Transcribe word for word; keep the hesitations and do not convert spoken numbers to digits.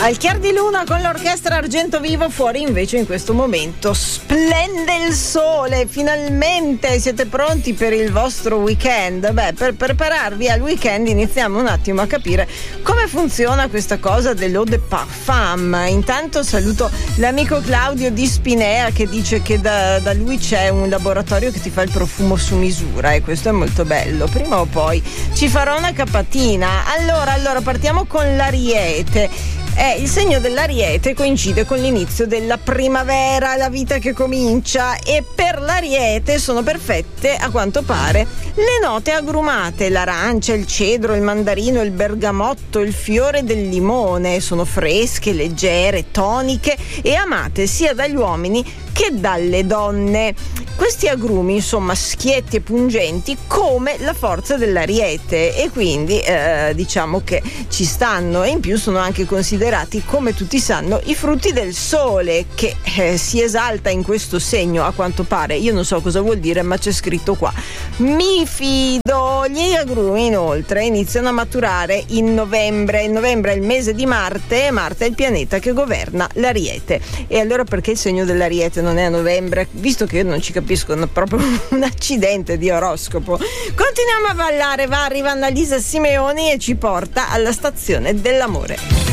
Al chiar di luna con l'orchestra Argento Vivo, fuori invece in questo momento splende il sole, finalmente siete pronti per il vostro weekend? Beh, per prepararvi al weekend iniziamo un attimo a capire come funziona questa cosa dell'eau de parfum. Intanto saluto l'amico Claudio di Spinea che dice che da, da lui c'è un laboratorio che ti fa il profumo su misura e questo è molto bello, prima o poi ci farò una capatina. Allora, allora partiamo con l'Ariete. Eh, il segno dell'Ariete coincide con l'inizio della primavera, la vita che comincia, e per l'Ariete sono perfette, a quanto pare, le note agrumate: l'arancia, il cedro, il mandarino, il bergamotto, il fiore del limone. Sono fresche, leggere, toniche e amate sia dagli uomini che dalle donne. Questi agrumi, insomma, schietti e pungenti come la forza dell'Ariete, e quindi eh, diciamo che ci stanno, e in più sono anche considerati, come tutti sanno, i frutti del sole, che eh, si esalta in questo segno, a quanto pare. Io non so cosa vuol dire, ma c'è scritto qua. Mi fido. Gli agrumi inoltre iniziano a maturare in novembre. Il novembre è il mese di Marte, e Marte è il pianeta che governa l'Ariete. E allora perché il segno dell'Ariete non è a novembre? Visto che io non ci capisco proprio un accidente di oroscopo. Continuiamo a ballare, va, arriva Annalisa Simeoni e ci porta alla stazione dell'amore.